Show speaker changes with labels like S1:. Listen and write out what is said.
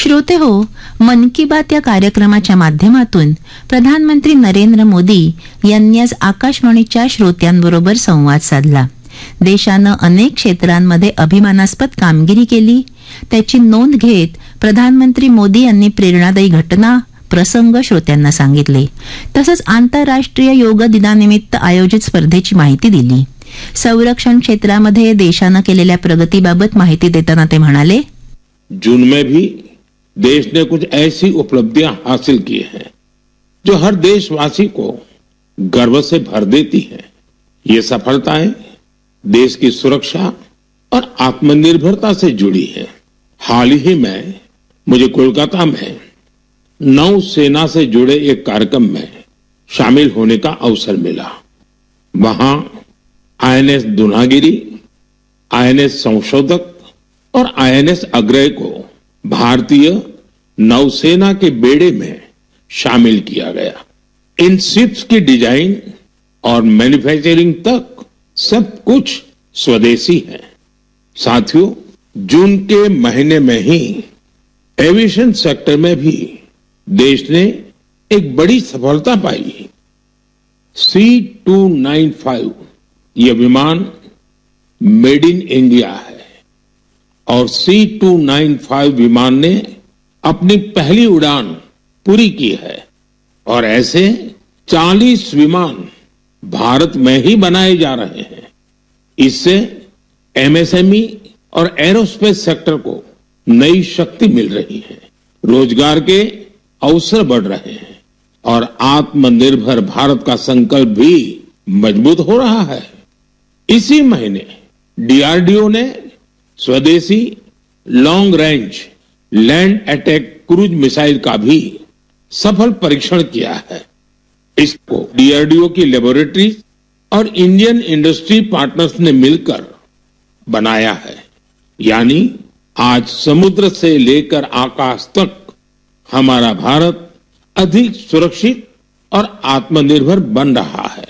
S1: श्रोते हो, मन की बात या कार्यक्रमाच्या माध्यमातून प्रधानमंत्री नरेंद्र मोदी यांनी आज आकाशवाणीच्या श्रोत्यांबरोबर संवाद साधला. देशानं अनेक क्षेत्रांमध्ये अभिमानास्पद कामगिरी केली, त्याची नोंद घेत प्रधानमंत्री मोदी यांनी प्रेरणादायी घटना प्रसंग श्रोत्यांना सांगितले. तसंच आंतरराष्ट्रीय योग दिनानिमित्त आयोजित स्पर्धेची माहिती दिली. संरक्षण क्षेत्रामध्ये देशानं केलेल्या प्रगतीबाबत माहिती देताना ते म्हणाले,
S2: जून में भी देश ने कुछ ऐसी उपलब्धियां हासिल की हैं जो हर देशवासी को गर्व से भर देती हैं. ये सफलताएं देश की सुरक्षा और आत्मनिर्भरता से जुड़ी है. हाल ही में मुझे कोलकाता में नौसेना से जुड़े एक कार्यक्रम में शामिल होने का अवसर मिला. वहां आईएनएस दुनागिरी, आईएनएस संशोधक और आईएनएस अग्रय को भारतीय नौसेना के बेड़े में शामिल किया गया. इन शिप्स की डिजाइन और मैन्युफैक्चरिंग तक सब कुछ स्वदेशी है. साथियों, जून के महीने में ही एविएशन सेक्टर में भी देश ने एक बड़ी सफलता पाई. C295 यह विमान मेड इन इंडिया है और C295 विमान ने अपनी पहली उड़ान पूरी की है और ऐसे 40 विमान भारत में ही बनाए जा रहे हैं. इससे एमएसएमई और एरोस्पेस सेक्टर को नई शक्ति मिल रही है, रोजगार के अवसर बढ़ रहे हैं और आत्मनिर्भर भारत का संकल्प भी मजबूत हो रहा है. इसी महीने डीआरडीओ ने स्वदेशी long range land attack cruise missile का भी सफल परीक्षण किया है. इसको डीआरडीओ की लेबोरेटरी और इंडियन इंडस्ट्री पार्टनर्स ने मिलकर बनाया है. यानी आज समुद्र से लेकर आकाश तक हमारा भारत अधिक सुरक्षित और आत्मनिर्भर बन रहा है.